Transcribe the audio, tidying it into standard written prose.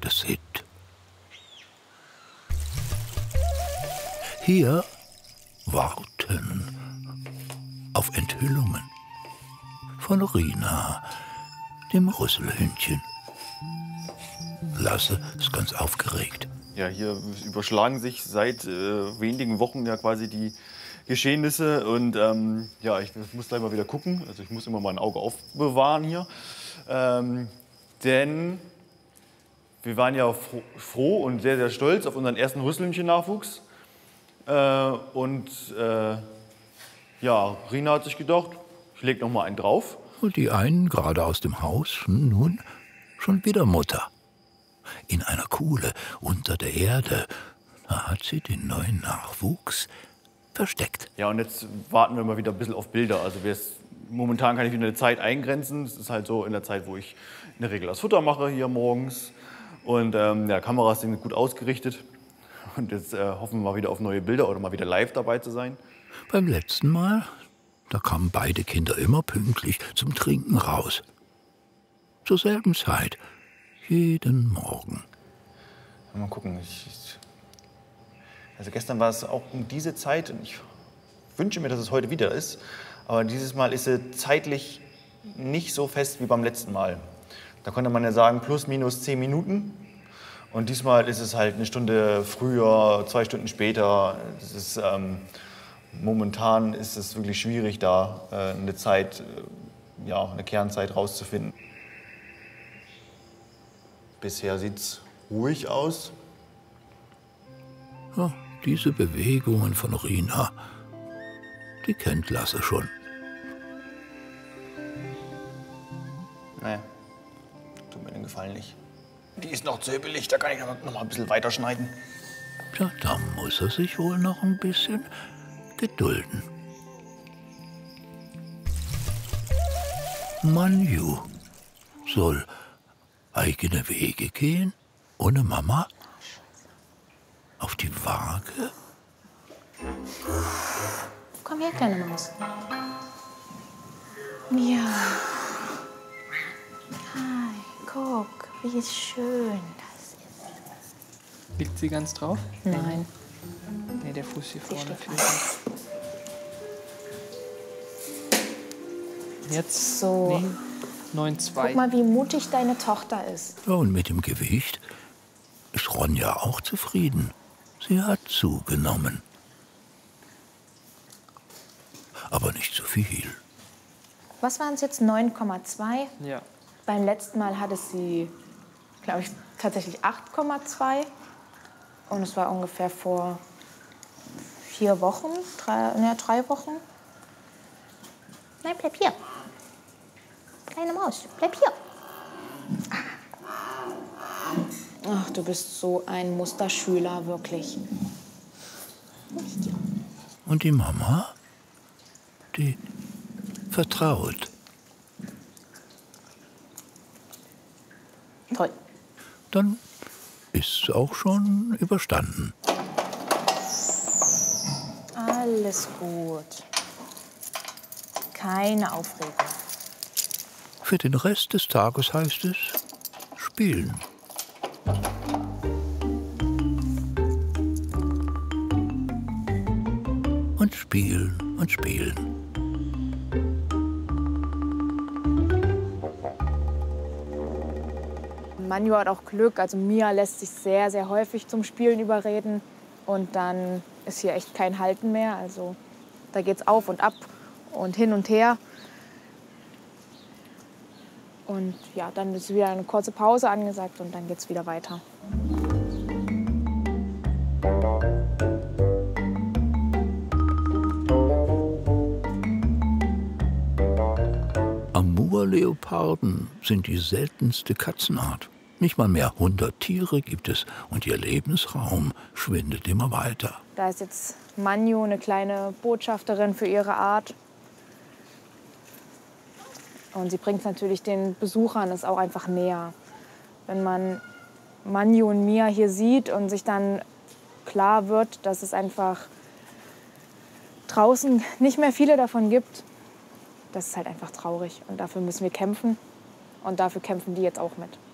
Dr. Sid. Hier warten auf Enthüllungen von Rina, dem Rüsselhündchen. Lasse ist ganz aufgeregt. Ja, hier überschlagen sich seit wenigen Wochen ja quasi die Geschehnisse. Und ja, ich muss gleich mal wieder gucken. Also ich muss immer mal ein Auge aufbewahren hier. Denn wir waren ja froh und sehr, sehr stolz auf unseren ersten Rüsselhündchen-Nachwuchs. Ja, Rina hat sich gedacht, ich leg noch mal einen drauf. Und die einen gerade aus dem Haus, nun schon wieder Mutter. In einer Kuhle unter der Erde, da hat sie den neuen Nachwuchs versteckt. Ja, und jetzt warten wir mal wieder ein bisschen auf Bilder. Also momentan kann ich wieder eine Zeit eingrenzen. Es ist halt so in der Zeit, wo ich in der Regel das Futter mache hier morgens. Und ja, Kameras sind gut ausgerichtet. Und jetzt hoffen wir mal wieder auf neue Bilder oder mal wieder live dabei zu sein. Beim letzten Mal, da kamen beide Kinder immer pünktlich zum Trinken raus. Zur selben Zeit, jeden Morgen. Mal gucken. Also gestern war es auch um diese Zeit. Und ich wünsche mir, dass es heute wieder ist. Aber dieses Mal ist sie zeitlich nicht so fest wie beim letzten Mal. Da konnte man ja sagen, plus minus 10 Minuten. Und diesmal ist es halt eine Stunde früher, 2 Stunden später. Das ist, momentan ist es wirklich schwierig, da eine Zeit, ja, eine Kernzeit rauszufinden. Bisher sieht es ruhig aus. Ja, diese Bewegungen von Rina, die kennt Lasse schon. Nee, tut mir den Gefallen nicht. Die ist noch zu hibbelig, da kann ich noch mal ein bisschen weiterschneiden. Tja, da muss er sich wohl noch ein bisschen gedulden. Manju soll eigene Wege gehen, ohne Mama? Auf die Waage? Komm her, kleine Maus. Ja. Hi, guck, wie schön das ist. Liegt sie ganz drauf? Nein. Nee, der Fuß hier vorne steht fehlt. Jetzt So. nee, 9,2. Guck mal, wie mutig deine Tochter ist. Ja, und mit dem Gewicht ist Ronja auch zufrieden. Sie hat zugenommen. Aber nicht zu viel. Was waren es jetzt? 9,2? Ja. Beim letzten Mal hatte sie, glaube ich, tatsächlich 8,2. Und es war ungefähr vor 4 Wochen, 3 Wochen. Nein, bleib hier. Kleine Maus, bleib hier. Ach, du bist so ein Musterschüler, wirklich. Und die Mama, die vertraut. Toll. Dann ist es auch schon überstanden. Alles gut. Keine Aufregung. Für den Rest des Tages heißt es spielen. Und spielen und spielen. Manju hat auch Glück. Also Mia lässt sich sehr, sehr häufig zum Spielen überreden. Und dann ist hier echt kein Halten mehr. Also da geht's auf und ab und hin und her. Und ja, dann ist wieder eine kurze Pause angesagt und dann geht's wieder weiter. Amur-Leoparden sind die seltenste Katzenart. Nicht mal mehr 100 Tiere gibt es und ihr Lebensraum schwindet immer weiter. Da ist jetzt Manju eine kleine Botschafterin für ihre Art. Und sie bringt es natürlich den Besuchern ist auch einfach näher. Wenn man Manju und Mia hier sieht und sich dann klar wird, dass es einfach draußen nicht mehr viele davon gibt, das ist halt einfach traurig. Und dafür müssen wir kämpfen. Und dafür kämpfen die jetzt auch mit.